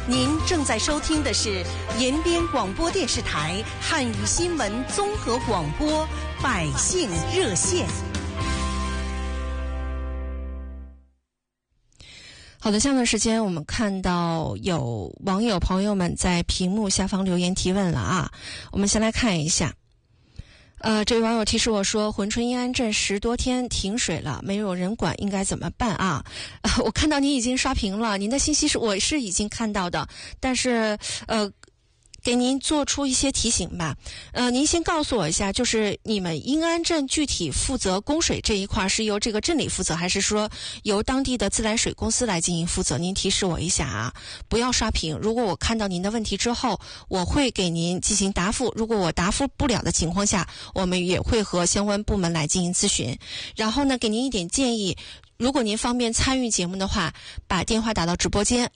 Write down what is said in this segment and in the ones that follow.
您正在收听的是延边广播电视台汉语新闻综合广播百姓热线。 好的，下段时间我们看到有网友朋友们在屏幕下方留言提问了啊，我们先来看一下。这位网友提示我说，珲春阴安镇10多天停水了，没有人管，应该怎么办啊？我看到您已经刷屏了，您的信息我是已经看到的，但是给您做出一些提醒吧。您先告诉我一下，就是你们阴安镇具体负责供水这一块是由这个镇里负责，还是说由当地的自来水公司来进行负责？您提示我一下啊，不要刷屏。如果我看到您的问题之后，我会给您进行答复。如果我答复不了的情况下，我们也会和相关部门来进行咨询。然后呢，给您一点建议。如果您方便参与节目的话，把电话打到直播间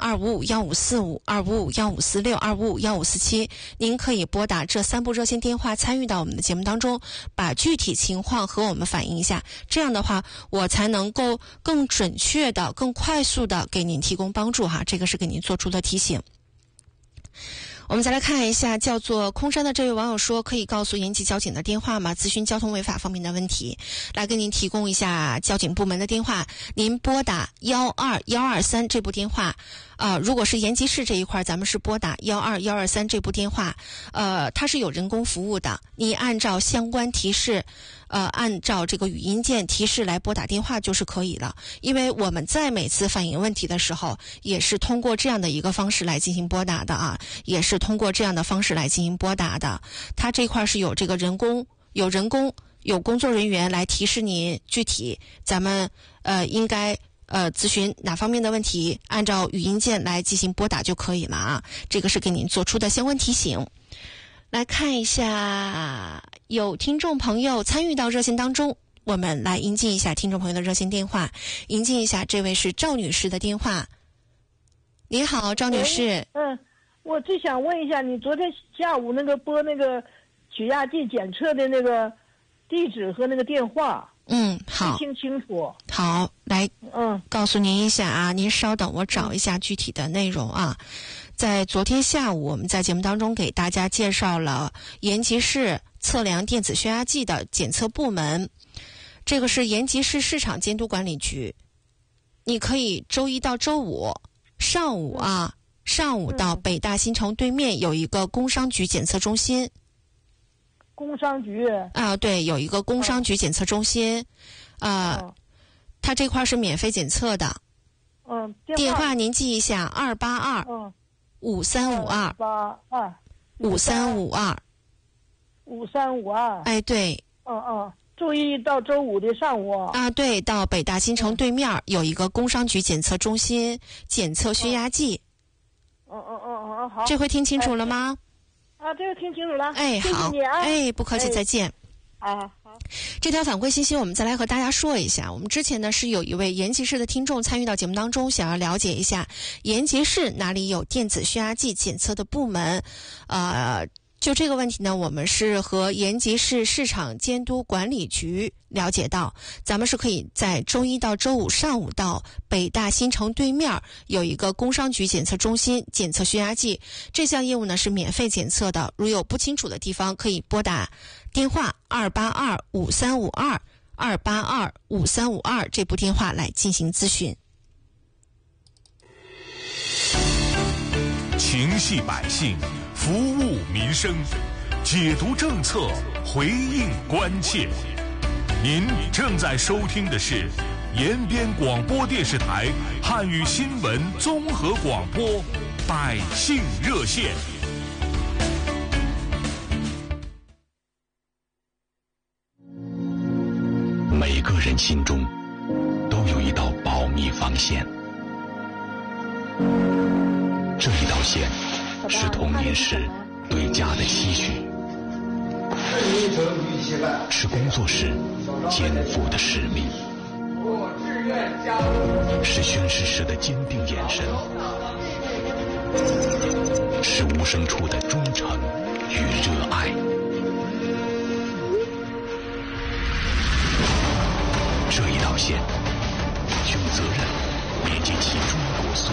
255-1545、255-1546、255-1547，您可以拨打这3部热线电话参与到我们的节目当中，把具体情况和我们反映一下，这样的话我才能够更准确的、更快速的给您提供帮助哈，这个是给您做出的提醒。我们再来看一下，叫做空山的这位网友说，可以告诉延吉交警的电话吗？咨询交通违法方面的问题，来给您提供一下交警部门的电话。您拨打12123这部电话，如果是延吉市这一块，咱们是拨打12123这部电话，它是有人工服务的，你按照相关提示，按照这个语音键提示来拨打电话就是可以了。因为我们在每次反映问题的时候，也是通过这样的一个方式来进行拨打的啊，也是通过这样的方式来进行拨打的。它这块是有这个有工作人员来提示您具体咱们应该咨询哪方面的问题，按照语音键来进行拨打就可以了啊。这个是给您做出的相关提醒。来看一下，有听众朋友参与到热线当中，我们来迎进一下听众朋友的热线电话。迎进一下，这位是赵女士的电话。你好，赵女士。 我最想问一下，你昨天下午那个拨那个血压计检测的那个地址和那个电话。 好， 听清楚。 好，来，告诉您一下啊，您稍等，我找一下具体的内容啊。在昨天下午，我们在节目当中给大家介绍了延吉市测量电子血压计的检测部门，这个是延吉市市场监督管理局。你可以周一到周五上午到北大新城对面有一个工商局检测中心。 工商局啊，对，有一个工商局检测中心，它这块是免费检测的。电话您记一下282-5352。5352。哎，对。 周一到周五的上午啊，对，到北大新城对面有一个工商局检测中心检测血压计。 好。 这回听清楚了吗？ 这个听清楚了。 哎，好， 谢谢你啊。 哎，不客气，再见。 好。 这条反馈信息我们再来和大家说一下。我们之前呢是有一位延吉市的听众参与到节目当中，想要了解一下延吉市哪里有电子血压计检测的部门。就这个问题呢，我们是和延吉市市场监督管理局了解到，咱们是可以在周一到周五上午到北大新城对面有一个工商局检测中心检测血压计，这项业务呢是免费检测的，如有不清楚的地方可以拨打电话282-5352 282-5352这部电话来进行咨询。 情系百姓，服务民生，解读政策，回应关切。您正在收听的是延边广播电视台汉语新闻综合广播百姓热线。 每个人心中都有一道保密防线，这一道线是童年时对家的期许，是工作时肩负的使命，是宣誓时的坚定眼神，是无声处的忠诚与热爱。这一道线，用责任连接起中国所